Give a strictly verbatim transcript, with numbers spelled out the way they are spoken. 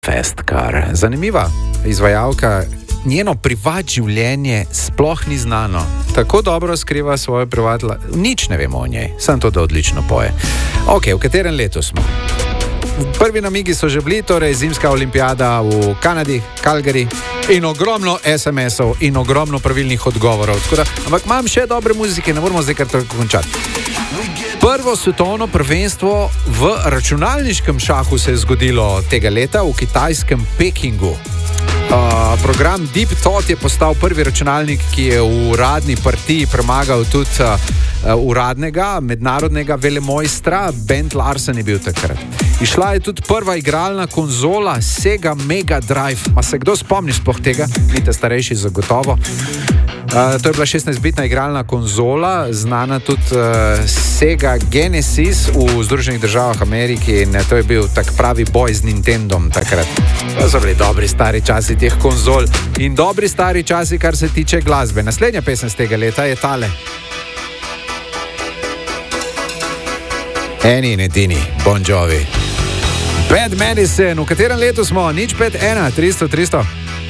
Fast Car. Zanimiva izvajalka, njeno privat življenje sploh ni znano. Tako dobro skriva svoje privat, nič ne vemo o njej, samo to, da odlično poje. Ok, v katerem letu smo? Prvi namigi so že bili, torej zimska olimpijada v Kanadi, Calgary, in ogromno es em esov in ogromno pravilnih odgovorov. Da, ampak imam še dobre muzike, ne moramo zdaj kar tako končati. Prvo svetovno prvenstvo v računalniškem šahu se je zgodilo tega leta v kitajskem Pekingu. Uh, program Deep Thought je postal prvi računalnik, ki je v uradni partiji premagal tudi uh, uradnega mednarodnega velemojstra. Bent Larsen je bil takrat. Išla je tudi prva igralna konzola Sega Mega Drive. Ma se kdo spomni sploh tega? Nite starejši zagotovo. Uh, to je bila šestnajstbitna igralna konzola, znana tudi uh, Sega Genesis v Združenih državah Amerike, in to je bil tak pravi boj z Nintendom takrat. To so bili dobri stari časi teh konzol in dobri stari časi, kar se tiče glasbe. Naslednja pesem z tega leta je tale. Eni in edini, Bon Jovi. Bad Medicine, v katerem letu smo? Nič pet ena, tristo, tristo.